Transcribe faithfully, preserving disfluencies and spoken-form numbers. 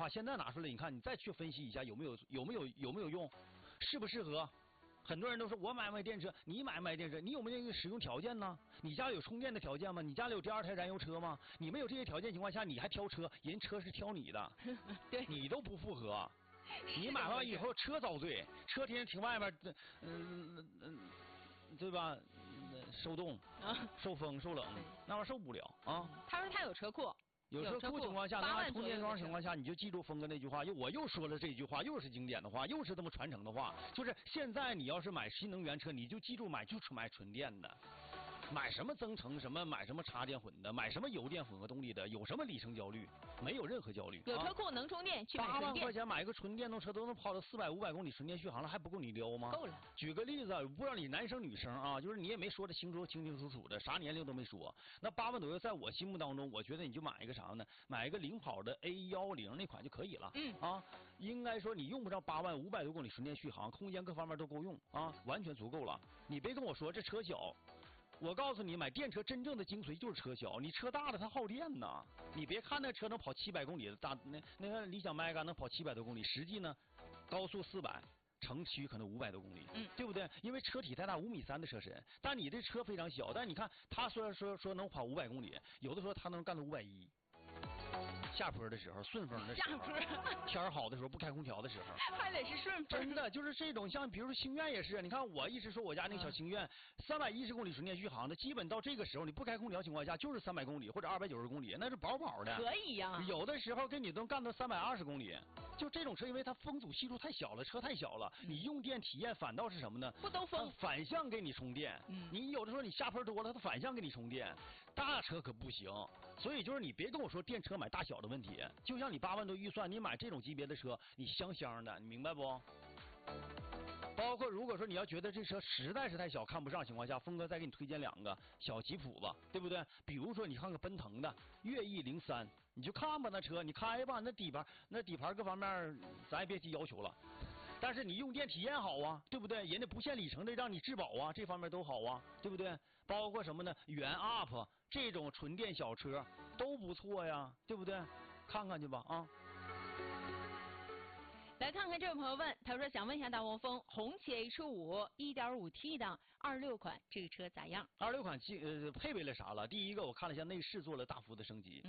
话，现在拿出来，你看你再去分析一下有没有有没有有没有用，适不适合？很多人都说我买不买电车，你买不买电车？你有没有这个使用条件呢？你家有充电的条件吗？你家里有第二台燃油车吗？你没有这些条件情况下，你还挑车，人车是挑你的， 对， 你都不符合。你买完以后车遭罪，车天天停外面，嗯嗯嗯，对吧？受冻、啊、受风、受冷，那玩意儿受不了啊。 他说他有车库。 有车库情况下，那充电桩情况下，你就记住峰哥那句话，又我又说了这句话，又是经典的话，又是这么传承的话，就是现在你要是买新能源车，你就记住买就是买纯电的。买什么增程什么，买什么插电混的，买什么油电混合动力的，有什么里程焦虑？没有任何焦虑。 有车库能充电，去买纯电。 八万块钱买一个纯电动车都能跑到四百五百公里纯电续航了，还不够你撩吗？ 够了。 举个例子，我不知道你男生女生啊，就是你也没说的清楚清清楚楚的，啥年龄都没说。那八万左右，在我心目当中，我觉得你就买一个啥呢？买一个领跑的 A 一零那款就可以了。 嗯啊，应该说你用不着八万五百多公里纯电续航，空间各方面都够用啊，完全足够了。你别跟我说这车小。我告诉你，买电车真正的精髓就是车小，你车大了它耗电呐。你别看那车能跑七百公里的大，那那个理想 Mega 能跑七百多公里，实际呢，高速四百，城区可能五百多公里， 嗯， 对不对？因为车体太大，五米三的车身，但你这车非常小，但你看它虽然说说能跑五百公里，有的时候它能干到五百一。下坡的时候，顺风的时候， 下坡， 天儿好的时候，不开空调的时候， 还得是顺风。 真的就是这种，像比如说星愿也是，你看我一直说我家那个小星愿，三百一十公里纯电续航的，基本到这个时候你不开空调情况下，就是三百公里或者二百九十公里，那是饱饱的。 可以呀、啊。 有的时候跟你都干到三百二十公里，就这种车，因为它风阻系数太小了，车太小了，你用电体验反倒是什么呢？ 不兜风， 反向给你充电。 嗯， 你有的时候你下坡多了，它反向给你充电。大车可不行，所以就是你别跟我说电车买大小的问题，就像你八万多预算，你买这种级别的车，你香香的，你明白不？包括如果说你要觉得这车实在是太小看不上情况下，峰哥再给你推荐两个小吉普吧，对不对？比如说你看个奔腾的悦翼零三，你就看吧，那车你开吧，那底盘那底盘各方面咱也别提要求了，但是你用电体验好啊，对不对？人家不限里程的让你质保啊，这方面都好啊，对不对？包括什么呢？元 U P 这种纯电小车都不错呀，对不对？看看去吧啊。 来看看这位朋友问，他说想问一下大黄蜂，红旗 H 五 一点五 T 的二十六款这个车咋样？ 二十六款呃配备了啥了？第一个我看了一下内饰做了大幅的升级。